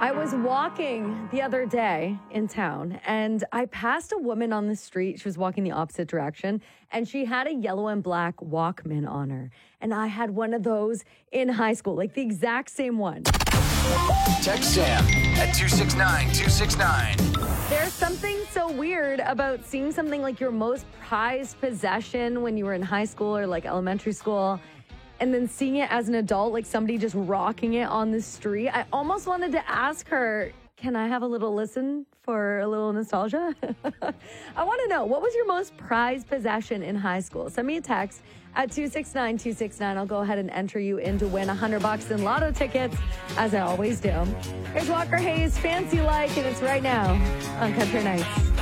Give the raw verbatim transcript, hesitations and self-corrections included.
I was walking the other day in town and I passed a woman on the street. She was walking the opposite direction and she had a yellow and black Walkman on her. And I had one of those in high school, like the exact same one. Text Sam at two six nine two six nine. There's something so weird about seeing something like your most prized possession when you were in high school or like elementary school, and then seeing it as an adult, like somebody just rocking it on the street. I almost wanted to ask her, can I have a little listen for a little nostalgia? I want to know, what was your most prized possession in high school? Send me a text at two six nine two six nine. I'll go ahead and enter you in to win one hundred bucks in lotto tickets, as I always do. Here's Walker Hayes, Fancy Like, and it's right now on Country Nights.